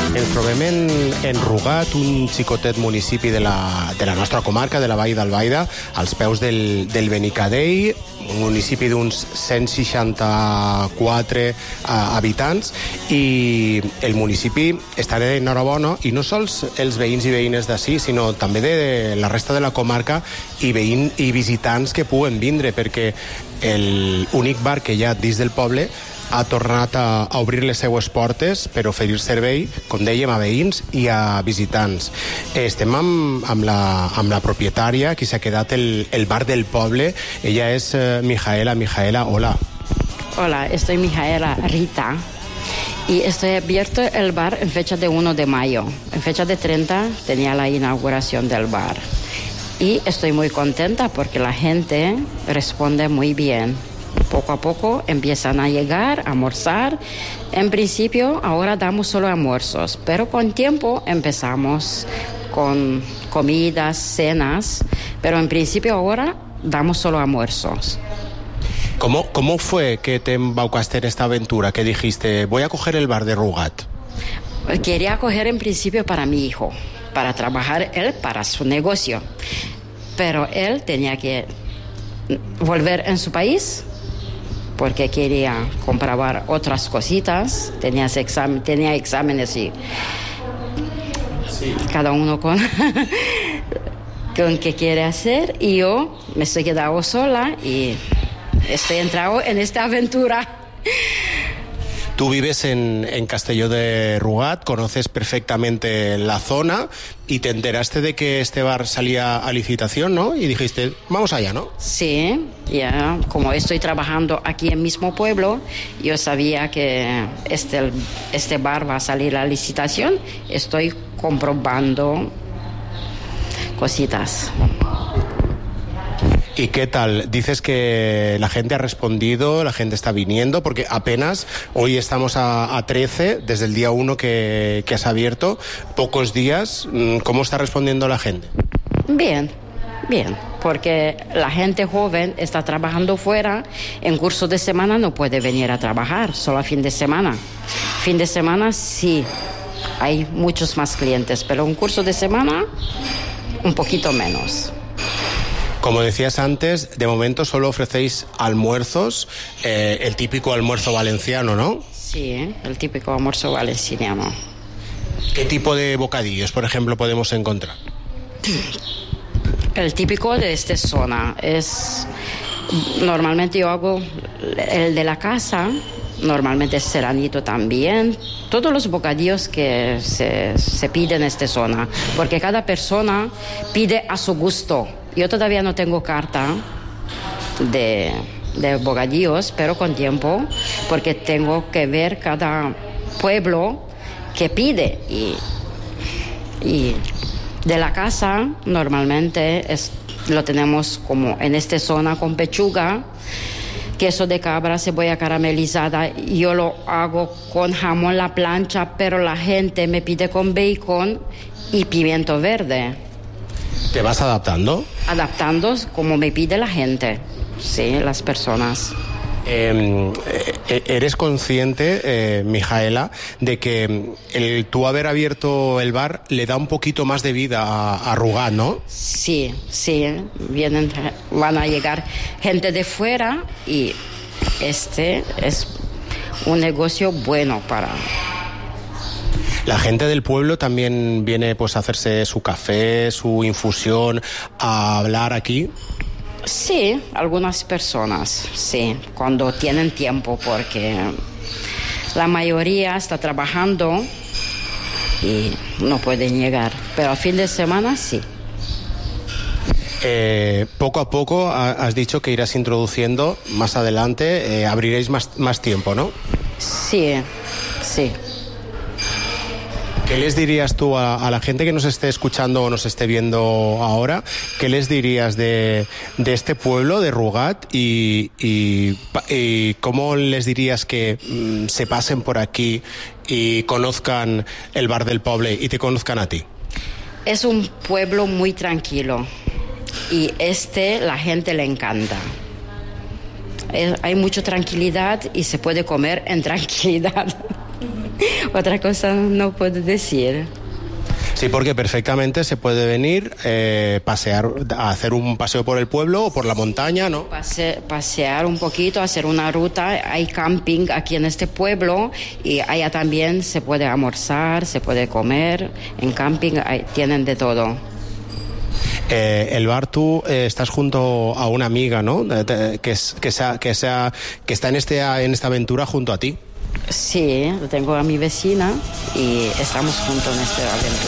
Ens trobem en Rugat, un xicotet municipi de la nostra comarca, de la Vall d'Albaida, als peus del Benicadell, un municipi d'uns 164 habitants, i el municipi està d'enhorabona, i no sols els veïns i veïnes d'ací, sinó també de la resta de la comarca i veïns i visitants que puguen vindre, perquè l'únic bar que hi ha dins del poble ha tornat a obrir les seues portes per oferir servei, com dèiem, a veïns i a visitants. Estem amb la propietària, qui s'ha quedat el bar del poble. Ella és Mijaela. Mijaela, hola. Hola, estoy Mijaela Rita y estoy abierto el bar en fecha de 1 de mayo. En fecha de 30 tenía la inauguración del bar. Y estoy muy contenta porque la gente responde muy bien. Poco a poco empiezan a llegar, a almorzar. En principio ahora damos solo almuerzos, pero con tiempo empezamos con comidas, cenas, pero en principio ahora damos solo almuerzos. ¿Cómo fue que te embaucaste en esta aventura? Que dijiste, voy a coger el bar de Rugat. Quería coger en principio para mi hijo, para trabajar él para su negocio, pero él tenía que volver en su país porque quería comprobar otras cositas, tenía exámenes y sí, cada uno con qué quiere hacer, y yo me estoy quedando sola y estoy entrado en esta aventura. Tú vives en Castelló de Rugat, conoces perfectamente la zona y te enteraste de que este bar salía a licitación, ¿no? Y dijiste, vamos allá, ¿no? Sí, ya, como estoy trabajando aquí en el mismo pueblo, yo sabía que este bar va a salir a licitación. Estoy comprobando cositas. ¿Y qué tal? Dices que la gente ha respondido, la gente está viniendo, porque apenas hoy estamos a 13, desde el día 1 que has abierto, pocos días. ¿Cómo está respondiendo la gente? Bien, porque la gente joven está trabajando fuera, en curso de semana no puede venir a trabajar, solo a fin de semana. Fin de semana sí, hay muchos más clientes, pero en curso de semana un poquito menos. Como decías antes, de momento solo ofrecéis almuerzos, el típico almuerzo valenciano, ¿no? Sí, el típico almuerzo valenciano. ¿Qué tipo de bocadillos, por ejemplo, podemos encontrar? El típico de esta zona es... Normalmente yo hago el de la casa, normalmente es serranito también. Todos los bocadillos que se piden en esta zona, porque cada persona pide a su gusto. Yo todavía no tengo carta de bocadillos, pero con tiempo, porque tengo que ver cada pueblo que pide. Y de la casa normalmente lo tenemos como en esta zona con pechuga, queso de cabra, cebolla caramelizada. Yo lo hago con jamón a la plancha, pero la gente me pide con bacon y pimiento verde. ¿Te vas adaptando? Adaptando como me pide la gente, sí, las personas. ¿Eres consciente, Mijaela, de que tú haber abierto el bar le da un poquito más de vida a Rugat, ¿no? Sí, van a llegar gente de fuera y este es un negocio bueno para... La gente del pueblo también viene pues a hacerse su café, su infusión, a hablar aquí. Sí, algunas personas, sí, cuando tienen tiempo, porque la mayoría está trabajando y no pueden llegar, pero a fin de semana sí. Poco a poco has dicho que irás introduciendo más adelante, abriréis más tiempo, ¿no? Sí. ¿Qué les dirías tú a la gente que nos esté escuchando o nos esté viendo ahora? ¿Qué les dirías de este pueblo, de Rugat? Y cómo les dirías que se pasen por aquí y conozcan el bar del poble y te conozcan a ti? Es un pueblo muy tranquilo y la gente le encanta. Hay mucha tranquilidad y se puede comer en tranquilidad. Otra cosa no puedo decir. Sí, porque perfectamente se puede venir, pasear, a hacer un paseo por el pueblo o por la montaña, ¿no? Pasear un poquito, hacer una ruta. Hay camping aquí en este pueblo y allá también se puede almorzar, se puede comer. En camping tienen de todo. El bar, tú estás junto a una amiga, ¿no? Que está en esta aventura junto a ti. Sí, tengo a mi vecina y estamos juntos en esta aventura.